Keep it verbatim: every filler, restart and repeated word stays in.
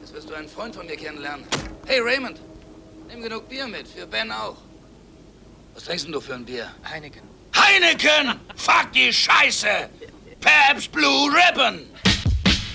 Jetzt wirst du einen Freund von mir kennenlernen. Hey, Raymond, nimm genug Bier mit, für Ben auch. Was trinkst denn du für ein Bier? Heineken. Heineken! Fuck die Scheiße! Pabst Blue Ribbon!